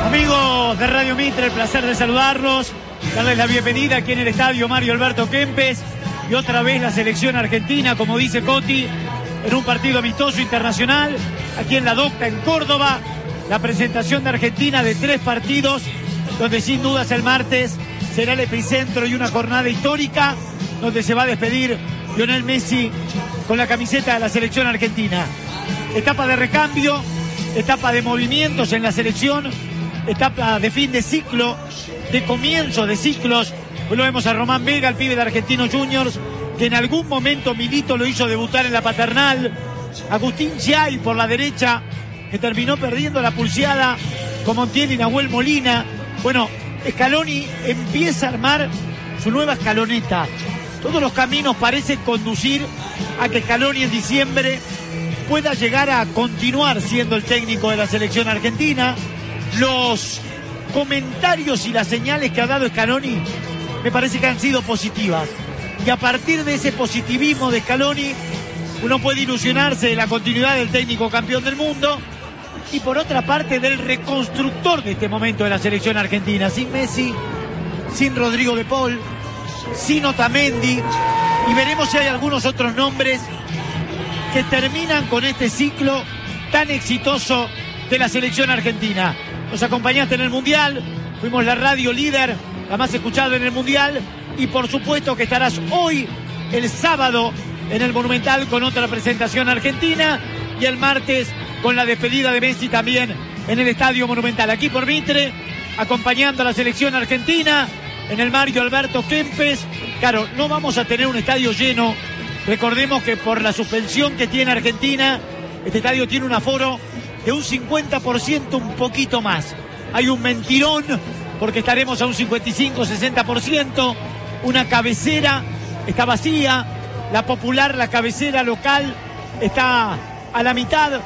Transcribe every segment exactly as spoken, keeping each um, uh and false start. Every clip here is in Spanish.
Amigos de Radio Mitre, el placer de saludarlos, darles la bienvenida aquí en el estadio Mario Alberto Kempes y otra vez la selección argentina, como dice Coti, en un partido amistoso internacional, aquí en la Docta, en Córdoba, la presentación de Argentina de tres partidos, donde sin dudas el martes será el epicentro y una jornada histórica, donde se va a despedir Lionel Messi con la camiseta de la selección argentina. Etapa de recambio, etapa de movimientos en la selección, etapa de fin de ciclo, de comienzo de ciclos. Hoy lo vemos a Román Vega, el pibe de Argentinos Juniors, que en algún momento Milito lo hizo debutar en la paternal. Agustín Giai por la derecha, que terminó perdiendo la pulseada con Montiel y Nahuel Molina. Bueno, Scaloni empieza a armar su nueva escaloneta. Todos los caminos parecen conducir a que Scaloni en diciembre pueda llegar a continuar siendo el técnico de la selección argentina. Los comentarios y las señales que ha dado Scaloni me parece que han sido positivas. Y a partir de ese positivismo de Scaloni, uno puede ilusionarse de la continuidad del técnico campeón del mundo y por otra parte del reconstructor de este momento de la selección argentina. Sin Messi, sin Rodrigo de Paul, sin Otamendi, y veremos si hay algunos otros nombres que terminan con este ciclo tan exitoso de la selección argentina. Nos acompañaste en el Mundial, fuimos la radio líder, la más escuchada en el Mundial, y por supuesto que estarás hoy, el sábado, en el Monumental con otra presentación argentina, y el martes con la despedida de Messi también en el Estadio Monumental. Aquí por Mitre, acompañando a la selección argentina en el Mario Alberto Kempes. Claro, no vamos a tener un estadio lleno. Recordemos que por la suspensión que tiene Argentina, este estadio tiene un aforo de un cincuenta por ciento, un poquito más. Hay un mentirón porque estaremos a un cincuenta y cinco, sesenta por ciento. Una cabecera está vacía. La popular, la cabecera local, está a la mitad.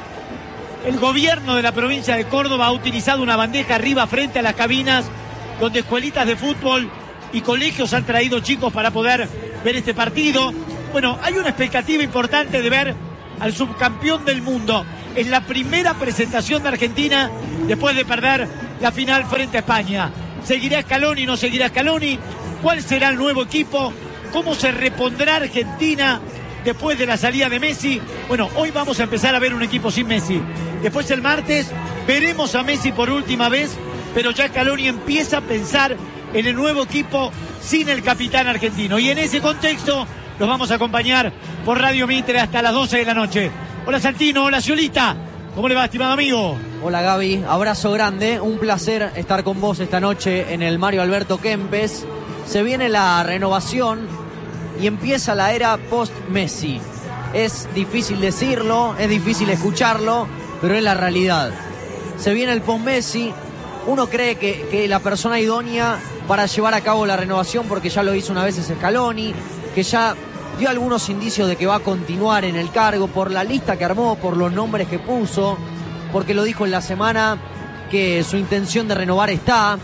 El gobierno de la provincia de Córdoba ha utilizado una bandeja arriba frente a las cabinas donde escuelitas de fútbol y colegios han traído chicos para poder ver este partido. Bueno, hay una expectativa importante de ver al subcampeón del mundo. Es la primera presentación de Argentina después de perder la final frente a España. ¿Seguirá Scaloni, no seguirá Scaloni? ¿Cuál será el nuevo equipo? ¿Cómo se repondrá Argentina después de la salida de Messi? Bueno, hoy vamos a empezar a ver un equipo sin Messi. Después el martes veremos a Messi por última vez, pero ya Scaloni empieza a pensar en el nuevo equipo sin el capitán argentino. Y en ese contexto los vamos a acompañar por Radio Mitre hasta las doce de la noche. Hola Santino, hola Ciolita. ¿Cómo le va, estimado amigo? Hola Gaby, abrazo grande. Un placer estar con vos esta noche en el Mario Alberto Kempes. Se viene la renovación y empieza la era post-Messi. Es difícil decirlo, es difícil escucharlo, pero es la realidad. Se viene el post-Messi. Uno cree que, que la persona idónea para llevar a cabo la renovación, porque ya lo hizo una vez, es Scaloni, que ya dio algunos indicios de que va a continuar en el cargo por la lista que armó, por los nombres que puso, porque lo dijo en la semana que su intención de renovar está.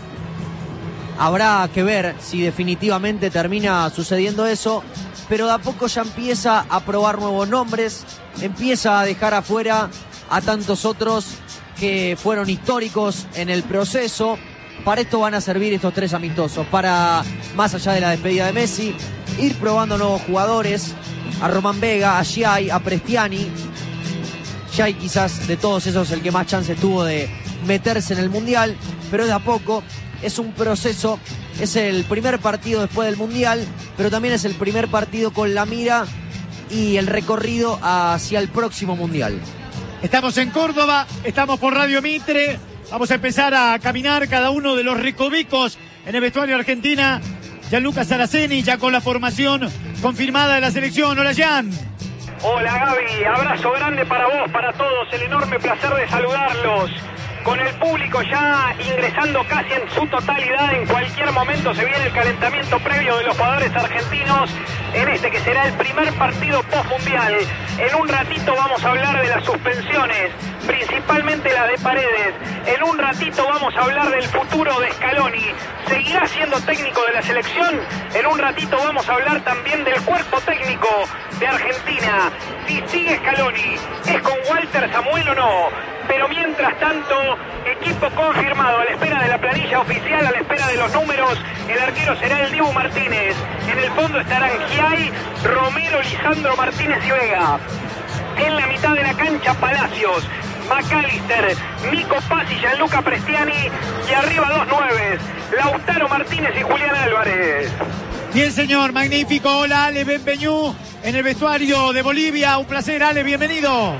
Habrá que ver si definitivamente termina sucediendo eso, pero de a poco ya empieza a probar nuevos nombres, empieza a dejar afuera a tantos otros que fueron históricos en el proceso. Para esto van a servir estos tres amistosos, para, más allá de la despedida de Messi, ir probando nuevos jugadores, a Román Vega, a Giai, a Prestiani. Giai quizás de todos esos el que más chance tuvo de meterse en el Mundial, pero de a poco. Es un proceso, es el primer partido después del Mundial, pero también es el primer partido con la mira y el recorrido hacia el próximo Mundial. Estamos en Córdoba, estamos por Radio Mitre, vamos a empezar a caminar cada uno de los recovicos en el vestuario Argentina. Gianluca Saraceni, ya con la formación confirmada de la selección. Hola, Jan. Hola, Gaby, abrazo grande para vos, para todos, el enorme placer de saludarlos. Con el público ya ingresando casi en su totalidad, en cualquier momento se viene el calentamiento previo de los jugadores argentinos en este que será el primer partido post-mundial. En un ratito vamos a hablar de las suspensiones, principalmente la de Paredes. En un ratito vamos a hablar del futuro de Scaloni. ¿Seguirá siendo técnico de la selección? En un ratito vamos a hablar también del cuerpo técnico de Argentina. Si sigue Scaloni, ¿es con Walter Samuel o no? Pero mientras tanto, Diego. Equipo confirmado, a la espera de la planilla oficial, a la espera de los números. El arquero será el Dibu Martínez. En el fondo estarán Giai, Romero, Lisandro Martínez y Vega. En la mitad de la cancha, Palacios, McAllister, Nico Paz y Gianluca Prestiani. Y arriba dos nueves, Lautaro Martínez y Julián Álvarez. Bien, señor, magnífico. Hola, Ale Benpeñú, en el vestuario de Bolivia. Un placer, Ale, bienvenido.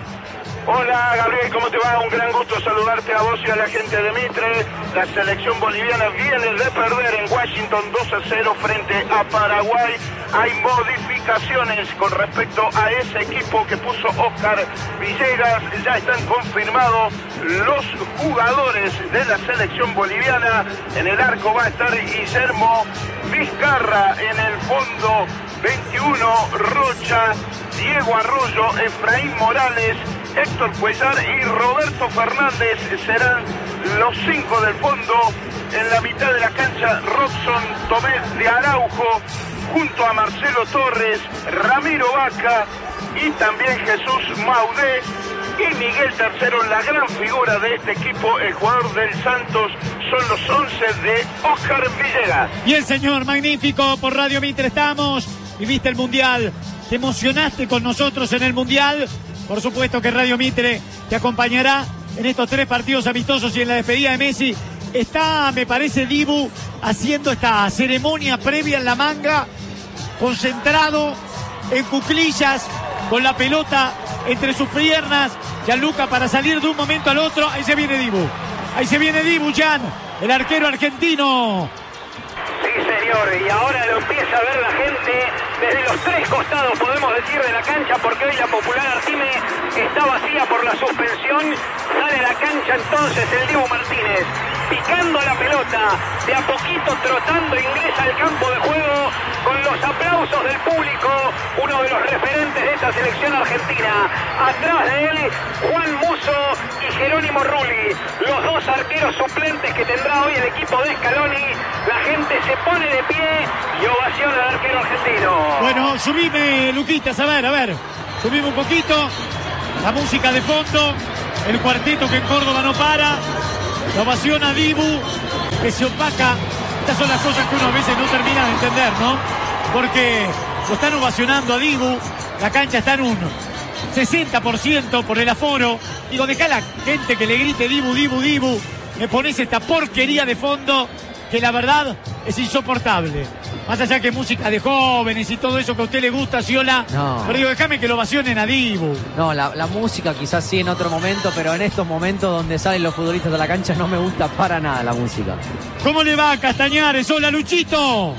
Hola Gabriel, ¿cómo te va? Un gran gusto saludarte a vos y a la gente de Mitre. La selección boliviana viene de perder en Washington dos a cero frente a Paraguay. Hay modificaciones con respecto a ese equipo que puso Oscar Villegas. Ya están confirmados los jugadores de la selección boliviana. En el arco va a estar Guillermo Vizcarra, en el fondo veintiuno, Rocha, Diego Arroyo, Efraín Morales, Héctor Cuellar y Roberto Fernández serán los cinco del fondo. En la mitad de la cancha, Robson Tomé de Araujo, junto a Marcelo Torres, Ramiro Vaca y también Jesús Maudé. Y Miguel Tercero, la gran figura de este equipo, el jugador del Santos, son los once de Oscar Villegas. Bien, señor, magnífico. Por Radio Mitre estamos. Viviste el Mundial. Te emocionaste con nosotros en el Mundial. Por supuesto que Radio Mitre te acompañará en estos tres partidos amistosos y en la despedida de Messi. Está, me parece, Dibu haciendo esta ceremonia previa en la manga, concentrado, en cuclillas, con la pelota entre sus piernas. Gianluca para salir de un momento al otro. Ahí se viene Dibu. Ahí se viene Dibu, Jan, el arquero argentino. Sí, señor, y ahora lo empieza a ver la gente desde los tres costados, podemos decir, de la cancha, porque hoy la Popular Artime está vacía por la suspensión. Sale a la cancha entonces el Dibu Martínez, picando la pelota, de a poquito trotando, ingresa al campo de juego con los aplausos del público, uno de los referentes de esta selección argentina. Atrás de él, Juan Musso y Jerónimo Rulli, los dos arqueros suplentes que tendrá hoy el equipo de Scaloni. La gente se pone de pie y ovaciona al arquero argentino. Bueno, subime, Luquitas, a ver, a ver. Subime un poquito. La música de fondo. El cuarteto que en Córdoba no para. La ovación a Dibu, que se opaca. Estas son las cosas que uno a veces no termina de entender, ¿no? Porque lo están ovacionando a Dibu. La cancha está en un sesenta por ciento por el aforo. Digo, dejá a la gente que le grite Dibu, Dibu, Dibu. Me pones esta porquería de fondo que la verdad es insoportable. Más allá que música de jóvenes y todo eso que a usted le gusta, Ciola. No. Pero digo, déjame que lo ovacionen a Dibu. No, la, la música quizás sí en otro momento, pero en estos momentos donde salen los futbolistas de la cancha no me gusta para nada la música. ¿Cómo le va, Castañares? Hola, Luchito.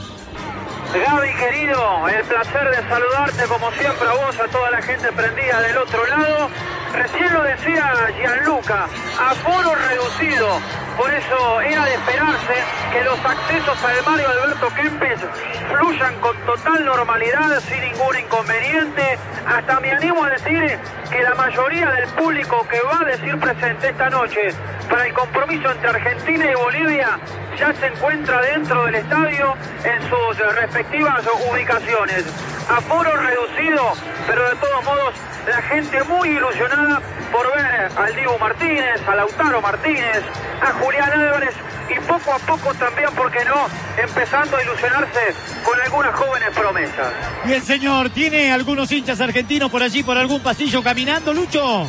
Gaby, querido, el placer de saludarte como siempre a vos, a toda la gente prendida del otro lado. Recién lo decía Gianluca, aforo reducido, por eso era de esperarse que los accesos al Mario Alberto Kempes fluyan con total normalidad, sin ningún inconveniente. Hasta me animo a decir que la mayoría del público que va a decir presente esta noche para el compromiso entre Argentina y Bolivia ya se encuentra dentro del estadio en sus respectivas ubicaciones. Aforo reducido, pero de todos modos la gente muy ilusionada por ver al Dibu Martínez, a Lautaro Martínez, a Julián Álvarez y poco a poco también, ¿por qué no?, empezando a ilusionarse con algunas jóvenes promesas. Bien, señor, ¿tiene algunos hinchas argentinos por allí, por algún pasillo caminando, Lucho?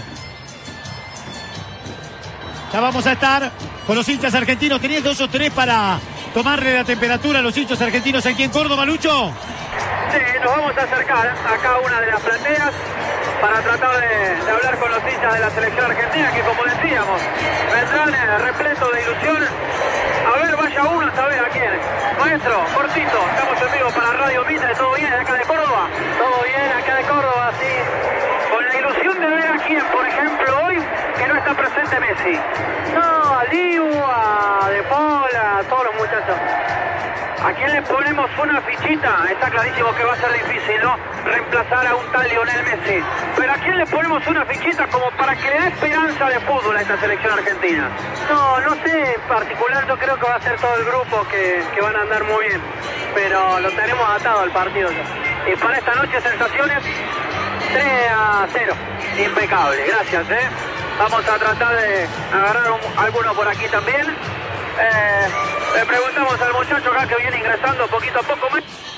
Ya vamos a estar con los hinchas argentinos. ¿Tenés dos o tres para tomarle la temperatura a los hinchas argentinos aquí en Córdoba, Lucho? Sí, nos vamos a acercar a cada una de las plateas para tratar de, de hablar con los hinchas de la selección argentina, que como decíamos, vendrán eh, repletos de ilusión. A ver, vaya uno a saber a quién. Maestro, cortito, estamos en vivo para Radio Mitre. ¿Todo bien acá de Córdoba? Todo bien acá de Córdoba, sí. Con la ilusión de ver a quién, por ejemplo, hoy, que no está presente Messi. No, a Dibu, a De Paul, a todos los muchachos. ¿A quién le ponemos una fichita? Está clarísimo que va a ser difícil, ¿no?, reemplazar a un tal Lionel Messi. Pero ¿a quién le ponemos una fichita como para que le dé esperanza de fútbol a esta selección argentina? No, no sé, en particular yo creo que va a ser todo el grupo que, que van a andar muy bien. Pero lo tenemos atado al partido ya. Y para esta noche, sensaciones, tres a cero. Impecable, gracias, ¿eh? Vamos a tratar de agarrar un, alguno por aquí también. Eh, le preguntamos al muchacho acá que viene ingresando poquito a poco.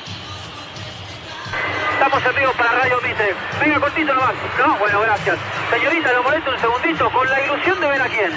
Estamos en vivo para Radio Mitre. Venga, cortito nomás. No, bueno, gracias. Señorita, ¿lo molesta un segundito? Con la ilusión de ver a quién.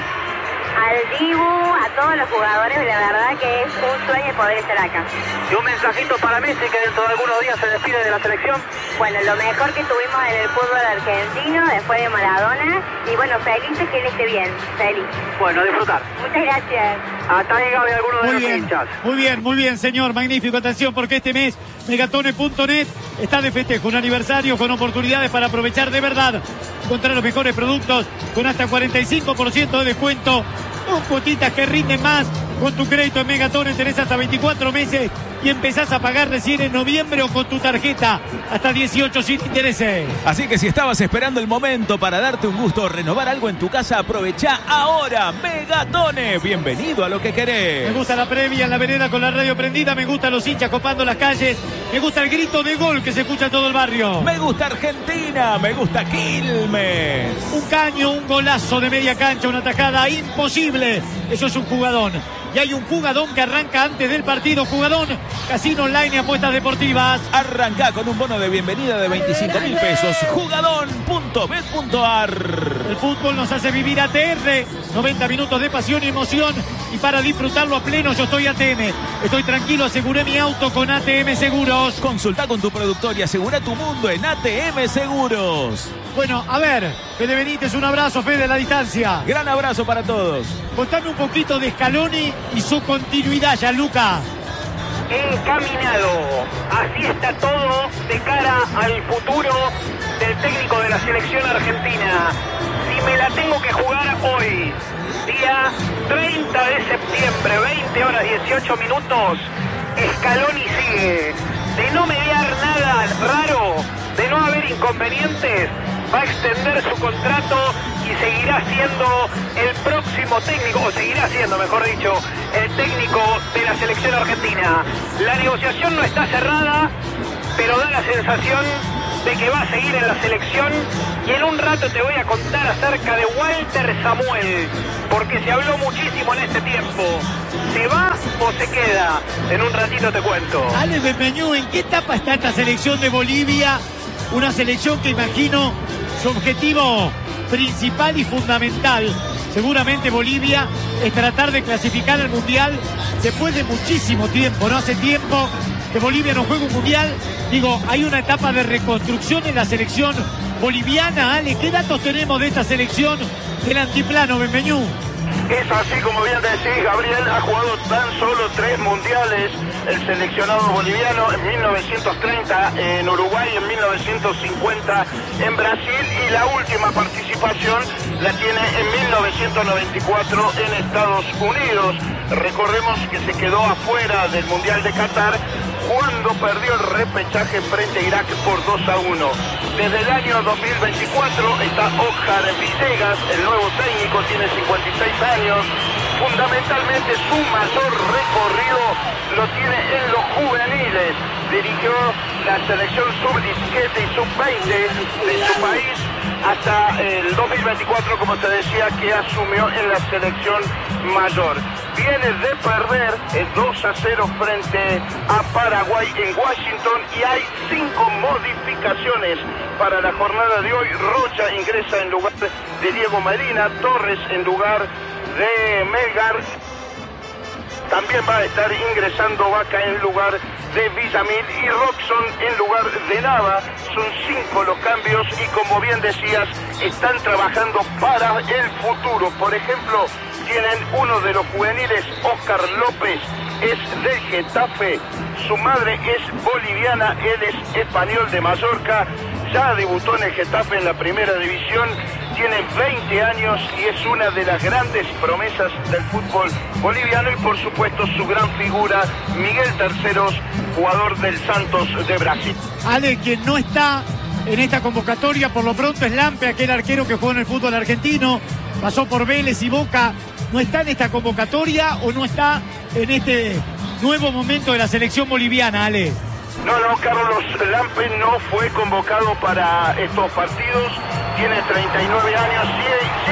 Al Dibu, a todos los jugadores, la verdad que es un sueño poder estar acá. Y un mensajito para Messi, que dentro de algunos días se despide de la selección. Bueno, lo mejor que tuvimos en el fútbol argentino después de Maradona. Y bueno, felices que él esté bien. Feliz. Bueno, disfrutar. Muchas gracias. Hasta ahí, Gaby, alguno de Muy los bien, hinchas. muy bien, muy bien, señor. Magnífico. Atención, porque este mes Megatone punto net está de festejo. Un aniversario con oportunidades para aprovechar de verdad. Encontrar los mejores productos con hasta cuarenta y cinco por ciento de descuento. Con cuotitas que rinden más. Con tu crédito en Megatone tenés hasta veinticuatro meses y empezás a pagar recién en noviembre o con tu tarjeta hasta dieciocho sin intereses. Así que si estabas esperando el momento para darte un gusto o renovar algo en tu casa, aprovecha ahora. Megatone, bienvenido a lo que querés. Me gusta la previa en la vereda con la radio prendida. Me gustan los hinchas copando las calles. Me gusta el grito de gol que se escucha en todo el barrio. Me gusta Argentina, me gusta Quilmes. Un caño, un golazo de media cancha, una tajada imposible. Eso es un jugadón. Y hay un jugadón que arranca antes del partido. Jugadón, casino online y apuestas deportivas. Arranca con un bono de bienvenida de veinticinco mil pesos. Jugadón punto bet punto ar. El fútbol nos hace vivir A T R. noventa minutos de pasión y emoción. Y para disfrutarlo a pleno, yo estoy A T M. Estoy tranquilo, aseguré mi auto con A T M Seguros. Consulta con tu productor y asegura tu mundo en A T M Seguros. Bueno, a ver, Fede Benítez, un abrazo, Fede, a la distancia. Gran abrazo para todos. Contame un poquito de Scaloni y su continuidad, Gianluca. Encaminado. Así está todo de cara al futuro del técnico de la selección argentina. Si me la tengo que jugar hoy, día treinta de septiembre, veinte horas dieciocho minutos, Scaloni sigue. De no mediar nada raro, de no haber inconvenientes, va a extender su contrato y seguirá siendo el próximo técnico, o seguirá siendo, mejor dicho, el técnico de la selección argentina. La negociación no está cerrada, pero da la sensación de que va a seguir en la selección. Y en un rato te voy a contar acerca de Walter Samuel, porque se habló muchísimo en este tiempo. ¿Se va o se queda? En un ratito te cuento. Ale Benmeñú, ¿en qué etapa está esta selección de Bolivia? Una selección que imagino su objetivo principal y fundamental, seguramente Bolivia, es tratar de clasificar al Mundial después de muchísimo tiempo, ¿no? Hace tiempo que Bolivia no juega un Mundial. Digo, hay una etapa de reconstrucción en la selección boliviana. Ale, ¿qué datos tenemos de esta selección del antiplano, Benmeñú? Es así como bien decís, Gabriel, ha jugado tan solo tres mundiales el seleccionado boliviano, en mil novecientos treinta en Uruguay, en mil novecientos cincuenta en Brasil, y la última participación la tiene en mil novecientos noventa y cuatro en Estados Unidos. Recordemos que se quedó afuera del Mundial de Qatar cuando perdió el repechaje frente a Irak por dos a uno. Desde el año dos mil veinticuatro está Oscar Villegas, el nuevo técnico, tiene cincuenta y seis años. Fundamentalmente su mayor recorrido lo tiene en los juveniles. Dirigió la selección sub diecisiete y sub veinte de su país hasta el dos mil veinticuatro, como te decía, que asumió en la selección mayor. Viene de perder el dos a cero frente a Paraguay en Washington y hay cinco modificaciones para la jornada de hoy. Rocha ingresa en lugar de Diego Medina, Torres en lugar de Melgar. También va a estar ingresando Vaca en lugar de Villamil y Roxon en lugar de Nava. Son cinco los cambios y, como bien decías, están trabajando para el futuro. Por ejemplo, tienen uno de los juveniles, Oscar López, es del Getafe. Su madre es boliviana, él es español de Mallorca. Ya debutó en el Getafe en la primera división. Tiene veinte años y es una de las grandes promesas del fútbol boliviano. Y por supuesto su gran figura, Miguel Terceros, jugador del Santos de Brasil. Ale, quien no está en esta convocatoria por lo pronto es Lampe, aquel arquero que jugó en el fútbol argentino, pasó por Vélez y Boca. ¿No está en esta convocatoria o no está en este nuevo momento de la selección boliviana, Ale? No, no, Carlos Lampe no fue convocado para estos partidos. Tiene treinta y nueve años, sigue, sigue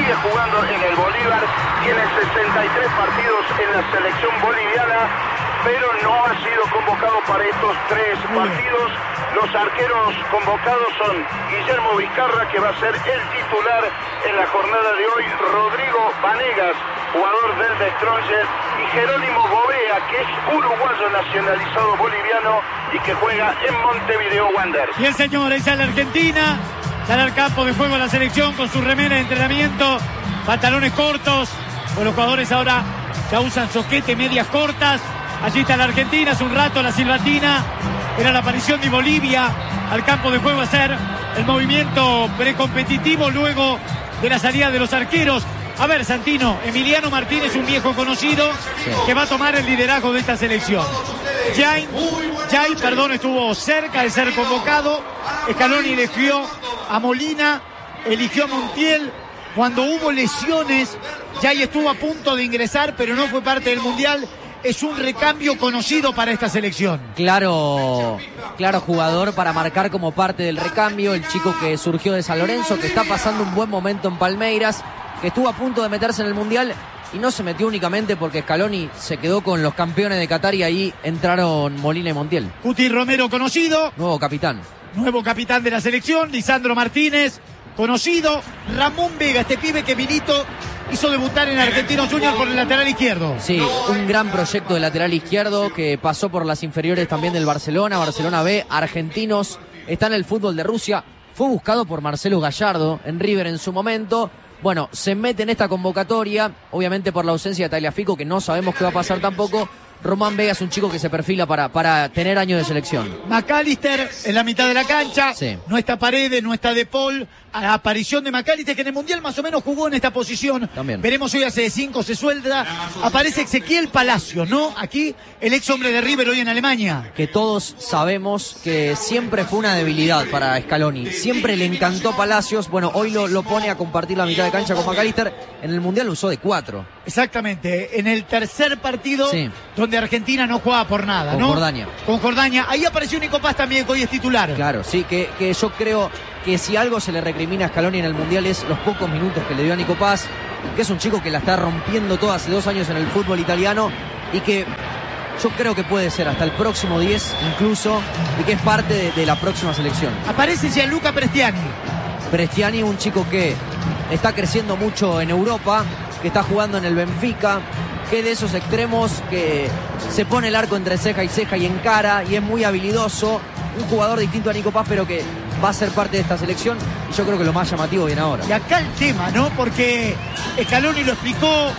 sigue jugando en el Bolívar, tiene sesenta y tres partidos en la selección boliviana, pero no ha sido convocado para estos tres partidos. Los arqueros convocados son Guillermo Vizcarra, que va a ser el titular en la jornada de hoy, Rodrigo Vanegas, jugador del De Stronger, y Jerónimo Gobea, que es uruguayo nacionalizado boliviano y que juega en Montevideo Wanderers. Y el señor, ahí sale Argentina, sale al campo de juego la selección con su remera de entrenamiento, pantalones cortos, pues los jugadores ahora ya usan soquete, medias cortas. Allí está la Argentina, hace un rato la silbatina, era la aparición de Bolivia al campo de juego a hacer el movimiento precompetitivo luego de la salida de los arqueros. A ver, Santino, Emiliano Martínez, un viejo conocido, sí, que va a tomar el liderazgo de esta selección. Jain, Jain, perdón, estuvo cerca de ser convocado. Scaloni eligió a Molina, eligió a Montiel. Cuando hubo lesiones, Jain estuvo a punto de ingresar, pero no fue parte del Mundial. Es un recambio conocido para esta selección. Claro, claro jugador para marcar como parte del recambio. El chico que surgió de San Lorenzo, que está pasando un buen momento en Palmeiras, que estuvo a punto de meterse en el Mundial y no se metió únicamente porque Scaloni se quedó con los campeones de Qatar y ahí entraron Molina y Montiel. Cuti Romero, conocido. Nuevo capitán. Nuevo capitán de la selección. Lisandro Martínez, conocido. Ramón Vega, este pibe que Milito hizo debutar en Argentinos Juniors por el lateral izquierdo. Sí, un gran proyecto de lateral izquierdo que pasó por las inferiores también del Barcelona, Barcelona B, Argentinos, está en el fútbol de Rusia, fue buscado por Marcelo Gallardo en River en su momento. Bueno, se mete en esta convocatoria, obviamente por la ausencia de Tagliafico, que no sabemos qué va a pasar tampoco. Román Vega es un chico que se perfila para, para tener años de selección. McAllister en la mitad de la cancha, sí, no está Paredes, no está De Paul. A la aparición de McAllister, que en el Mundial más o menos jugó en esta posición. También. Veremos hoy a C cinco, se suelta. Aparece Ezequiel Palacios, ¿no? Aquí, el ex hombre de River hoy en Alemania. Que todos sabemos que siempre fue una debilidad para Scaloni. Siempre le encantó Palacios. Bueno, hoy lo, lo pone a compartir la mitad de cancha con McAllister. En el Mundial lo usó de cuatro. Exactamente. En el tercer partido, sí, donde Argentina no jugaba por nada, con ¿no? Jordania. Con Jordania. Ahí apareció Nico Paz también, que hoy es titular. Claro, sí, que, que yo creo que si algo se le recrimina a Scaloni en el Mundial es los pocos minutos que le dio a Nico Paz, que es un chico que la está rompiendo toda hace dos años en el fútbol italiano y que yo creo que puede ser hasta el próximo diez incluso, y que es parte de, de la próxima selección. Aparece Gianluca Prestiani. Prestiani, un chico que está creciendo mucho en Europa, que está jugando en el Benfica, que de esos extremos que se pone el arco entre ceja y ceja y encara y es muy habilidoso, un jugador distinto a Nico Paz, pero que va a ser parte de esta selección, y yo creo que lo más llamativo viene ahora. Y acá el tema, ¿no? Porque Scaloni lo explicó,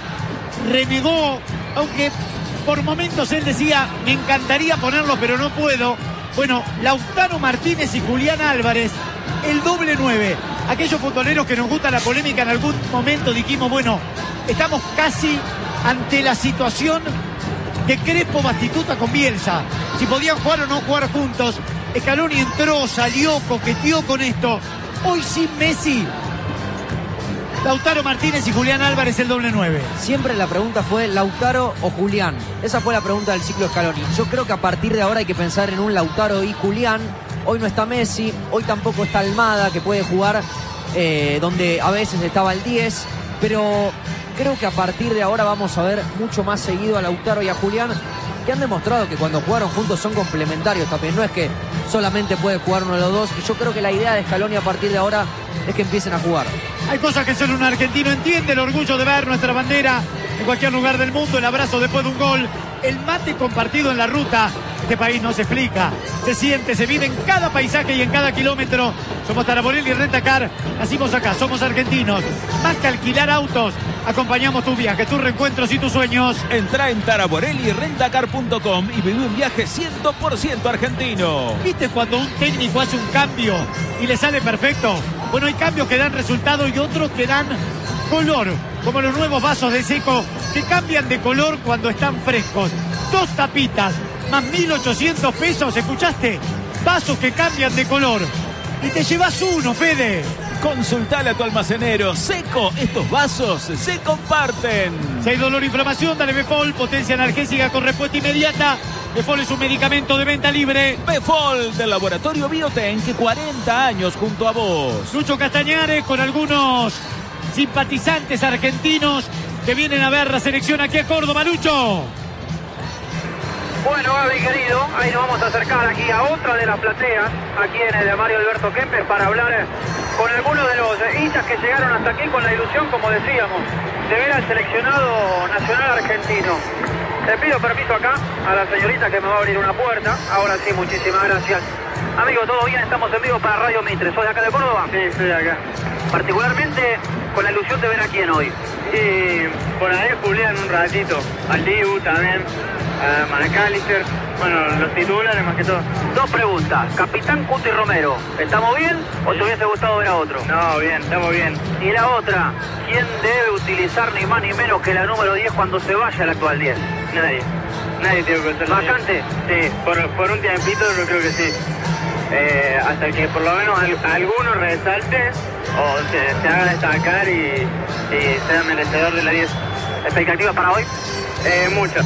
renegó, aunque por momentos él decía, me encantaría ponerlo, pero no puedo. Bueno, Lautaro Martínez y Julián Álvarez, el doble nueve. Aquellos futboleros que nos gusta la polémica, en algún momento dijimos, bueno, estamos casi ante la situación de Crespo Bastituta con Bielsa. Si podían jugar o no jugar juntos. Scaloni entró, salió, coqueteó con esto. Hoy sin Messi, Lautaro Martínez y Julián Álvarez el doble nueve. Siempre la pregunta fue Lautaro o Julián. Esa fue la pregunta del ciclo Scaloni. Yo creo que a partir de ahora hay que pensar en un Lautaro y Julián. Hoy no está Messi, hoy tampoco está Almada, que puede jugar eh, donde a veces estaba el diez, pero creo que a partir de ahora vamos a ver mucho más seguido a Lautaro y a Julián, que han demostrado que cuando jugaron juntos son complementarios también. No es que solamente puede jugar uno de los dos, y yo creo que la idea de Scaloni a partir de ahora es que empiecen a jugar. Hay cosas que solo un argentino entiende: el orgullo de ver nuestra bandera en cualquier lugar del mundo, el abrazo después de un gol, el mate compartido en la ruta. Este país no se explica, se siente, se vive en cada paisaje y en cada kilómetro. Somos Taraborelli Rentacar, nacimos acá, somos argentinos. Más que alquilar autos, acompañamos tus viajes, tus reencuentros y tus sueños. Entra en taraborelli rentacar punto com y vive un viaje cien por ciento argentino. ¿Viste cuando un técnico hace un cambio y le sale perfecto? Bueno, hay cambios que dan resultado y otros que dan color, como los nuevos vasos de Seco, que cambian de color cuando están frescos. Dos tapitas, más mil ochocientos pesos, ¿escuchaste? Vasos que cambian de color. Y te llevas uno, Fede. Consultale a tu almacenero. Seco, estos vasos se comparten. Si hay dolor o inflamación, dale Befol, potencia analgésica con respuesta inmediata. Befol es un medicamento de venta libre. Befol, del laboratorio Biotenk, cuarenta años junto a vos. Lucho Castañares con algunos simpatizantes argentinos que vienen a ver la selección aquí a Córdoba, Lucho. Bueno, Gaby querido, ahí nos vamos a acercar aquí a otra de las plateas, aquí en el de Mario Alberto Kempes, para hablar con algunos de los hinchas que llegaron hasta aquí con la ilusión, como decíamos, de ver al seleccionado nacional argentino. Le pido permiso acá a la señorita que me va a abrir una puerta. Ahora sí, muchísimas gracias. Amigo, ¿todo bien? Estamos en vivo para Radio Mitre. ¿Sos de acá de Córdoba? Sí, soy de acá. Particularmente con la ilusión de ver a quién hoy. Y por ahí Julián un ratito. Al Dibu también. A McAllister. Bueno, los titulares más que todo. Dos preguntas. Capitán Cuti Romero, ¿estamos bien o te hubiese gustado ver a otro? No, bien, estamos bien. Y la otra, ¿quién debe utilizar ni más ni menos que la número diez cuando se vaya el actual diez? Nadie. Nadie tiene que usar. ¿Vacante? Sí, por, por un tiempito yo creo que sí. Eh, hasta que por lo menos al, alguno resalte o se, se haga destacar y, y sea merecedor de la diez. ¿Expectativas para hoy? Eh, muchas.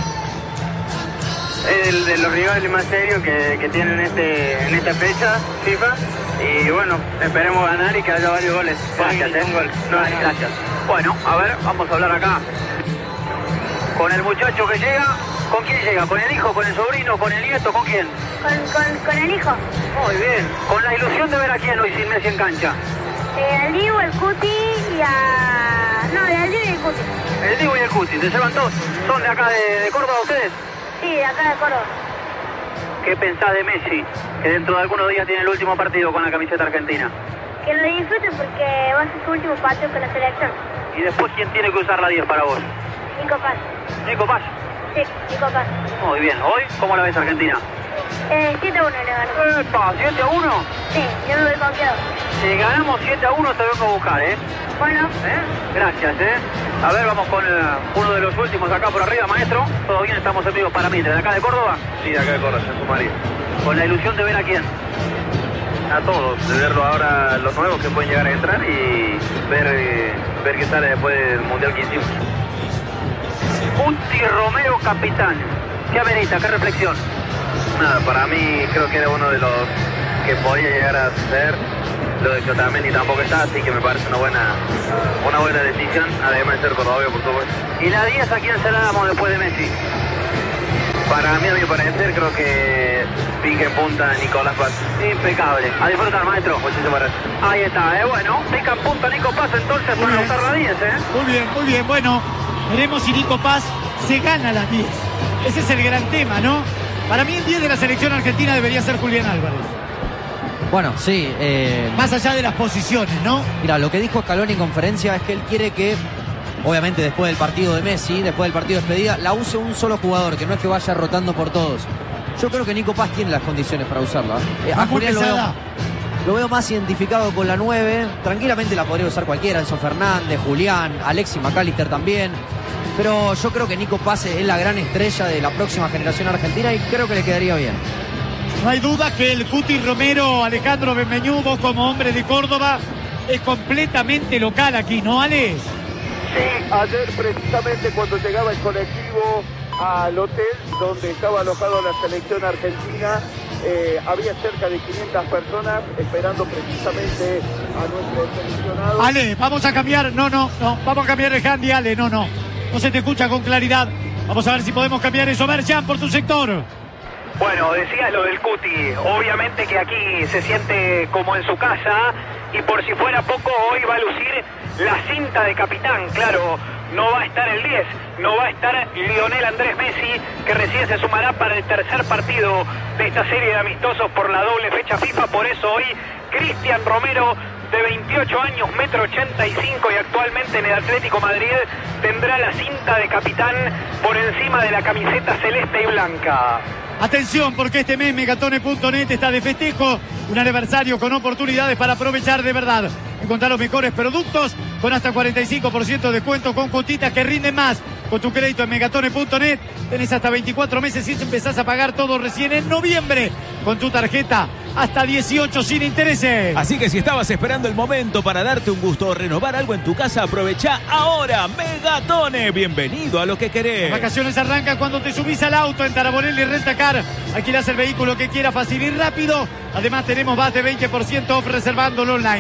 Es el de los rivales más serios que, que tienen este, en esta fecha FIFA. Y bueno, esperemos ganar y que haya varios goles. Gracias, ¿eh? Un gol. No, Gracias. Gracias. Bueno, a ver, vamos a hablar acá con el muchacho que llega. ¿Con quién llega? ¿Con el hijo, con el sobrino, con el nieto? ¿Con quién? Con, con, con el hijo. Muy bien. Con la ilusión de ver a quién hoy sin Messi en cancha. Eh, al Dibu, el Cuti y a... No, al Dibu y el Cuti. El Dibu y el Cuti. ¿Se llevan todos? ¿Son de acá de, de Córdoba ustedes? Sí, de acá de Córdoba. ¿Qué pensás de Messi, que dentro de algunos días tiene el último partido con la camiseta argentina? Que lo disfruten porque va a ser su último partido con la selección. ¿Y después quién tiene que usar la diez para vos? Nico Paz. Nico Paz. Sí, Nico Paz. Muy bien. ¿Hoy cómo la ves Argentina? Eh, siete a uno le ganó. ¡Epa! ¿siete a uno? Sí, yo me voy confiado. Si ganamos siete a uno te vengo a buscar, ¿eh? Bueno. ¿Eh? Gracias, ¿eh? A ver, vamos con uh, uno de los últimos acá por arriba, maestro. ¿Todo bien? Estamos en vivo para Mitre. ¿De acá de Córdoba? Sí, de acá de Córdoba, en Sumaría. Con la ilusión de ver a quién. A todos, de verlo ahora los nuevos que pueden llegar a entrar y ver, eh, ver qué sale después del Mundial que hicimos. Cuti Romero, capitán. ¿Qué amerita? ¿Qué reflexión? Nada, para mí creo que era uno de los que podía llegar a ser. Lo de Otamendi tampoco está, así que me parece una buena una buena decisión, además de ser cordobés, por supuesto. ¿Y la diez a quién se la damos después de Messi? Para mí, a mi parecer, creo que pique en punta Nicolás Paz. Impecable. A disfrutar, maestro. Muchísimas gracias. Ahí está, ¿eh? Bueno, pica en punta Nico Paz entonces Muy para bien. usar la diez, ¿eh? Muy bien, muy bien. Bueno, veremos si Nico Paz se gana las diez. Ese es el gran tema, ¿no? Para mí el diez de la selección argentina debería ser Julián Álvarez. Bueno, sí. Eh, Más allá de las posiciones, ¿no? mira, lo que dijo Scaloni en conferencia es que él quiere que, obviamente después del partido de Messi, después del partido de despedida, la use un solo jugador, que no es que vaya rotando por todos. Yo creo que Nico Paz tiene las condiciones para usarla. Eh, a Más Julián lo veo, pesada. lo veo más identificado con la nueve. Tranquilamente la podría usar cualquiera, Enzo Fernández, Julián, Alexis McAllister también. Pero yo creo que Nico Paz es la gran estrella de la próxima generación argentina y creo que le quedaría bien. No hay duda que el Cuti Romero, Alejandro Benmeñú, vos como hombre de Córdoba, es completamente local aquí, ¿no, Ale? Sí, ayer precisamente cuando llegaba el colectivo al hotel donde estaba alojado la selección argentina, eh, había cerca de quinientas personas esperando precisamente a nuestro seleccionado. Ale, vamos a cambiar, no, no, no, vamos a cambiar el handy, Ale, no, no, no se te escucha con claridad. Vamos a ver si podemos cambiar eso. Merchan, por tu sector. Bueno, decía lo del Cuti, obviamente que aquí se siente como en su casa y por si fuera poco hoy va a lucir la cinta de capitán, claro, no va a estar el diez, no va a estar Lionel Andrés Messi, que recién se sumará para el tercer partido de esta serie de amistosos por la doble fecha FIFA, por eso hoy Cristian Romero, de veintiocho años, metro ochenta y cinco y actualmente en el Atlético Madrid, tendrá la cinta de capitán por encima de la camiseta celeste y blanca. Atención, porque este mes Megatone punto net está de festejo, un aniversario con oportunidades para aprovechar de verdad. Encontrar los mejores productos con hasta cuarenta y cinco por ciento de descuento con cuotitas que rinden más. Con tu crédito en Megatone punto net tenés hasta veinticuatro meses y empezás a pagar todo recién en noviembre. Con tu tarjeta hasta dieciocho sin intereses. Así que si estabas esperando el momento para darte un gusto o renovar algo en tu casa, aprovecha ahora. Megatone, bienvenido a lo que querés. Las vacaciones arrancan cuando te subís al auto en Taraborelli Rentacar. Alquilás el vehículo que quieras fácil y rápido. Además tenemos más de veinte por ciento off reservándolo online.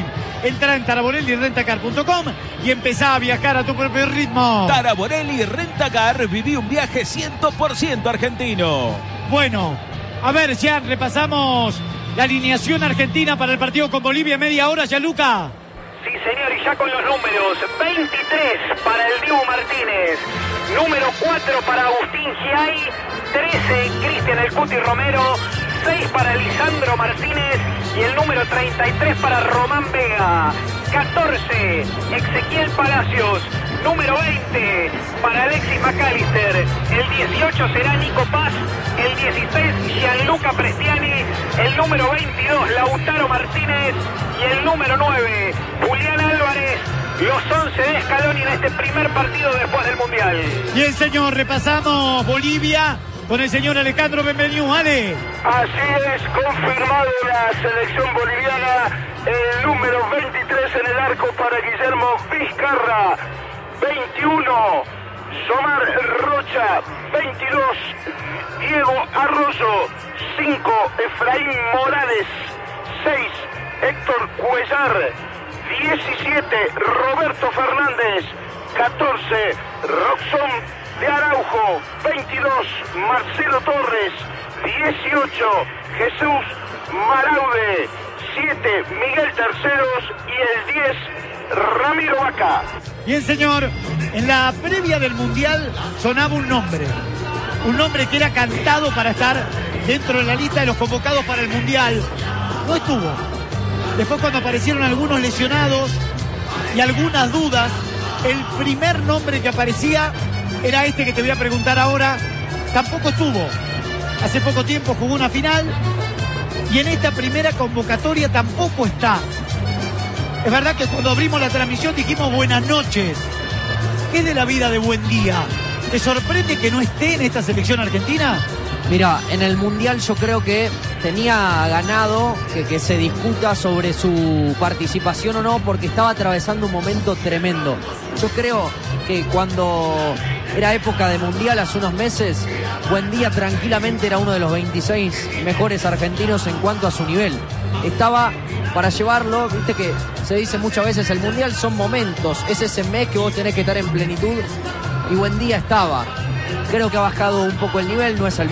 Entra en taraborelli rentacar punto com y empezá a viajar a tu propio ritmo. Taraborelli Rentacar, viví un viaje cien por ciento argentino. Bueno, a ver, ya repasamos la alineación argentina para el partido con Bolivia. Media hora, ya, Luca. Sí, señor, y ya con los números. veintitrés para el Dibu Martínez. Número cuatro para Agustín Giai. trece, Cristian El Cuti Romero. seis para Lisandro Martínez. Y el número treinta y tres para Román Vega. catorce, Ezequiel Palacios. Número veinte para Alexis McAllister. El dieciocho será Nico Paz. El dieciséis, Gianluca Prestiani. El número veintidós, Lautaro Martínez. Y el número nueve, Julián Álvarez. Los once de Scaloni en este primer partido después del Mundial. Bien, señor, repasamos Bolivia con el señor Alejandro Benveniú. Ale. Así es, confirmado la selección boliviana. El número veintitrés en el arco para Guillermo Vizcarra. veintiuno, Somar Rocha. veintidós, Diego Arroyo. cinco, Efraín Morales. seis, Héctor Cuellar. diecisiete, Roberto Fernández. catorce, Roxón de Araujo. veintidós, Marcelo Torres. dieciocho, Jesús Maraude. siete, Miguel Terceros. Y el diez, Ramiro Vaca. Bien, señor, en la previa del Mundial sonaba un nombre. Un nombre que era cantado para estar dentro de la lista de los convocados para el Mundial. No estuvo. Después, cuando aparecieron algunos lesionados y algunas dudas, el primer nombre que aparecía era este que te voy a preguntar ahora. Tampoco estuvo. Hace poco tiempo jugó una final y en esta primera convocatoria tampoco está. Es verdad que cuando abrimos la transmisión dijimos buenas noches. ¿Qué es de la vida de Buendía? ¿Te sorprende que no esté en esta selección argentina? Mira, en el Mundial yo creo que tenía ganado que, que se discuta sobre su participación o no, porque estaba atravesando un momento tremendo. Yo creo que cuando era época de Mundial, hace unos meses, Buendía tranquilamente era uno de los veintiséis mejores argentinos en cuanto a su nivel. Estaba para llevarlo, viste que se dice muchas veces, el Mundial son momentos, es ese mes que vos tenés que estar en plenitud, y Buendía estaba. Creo que ha bajado un poco el nivel, no es el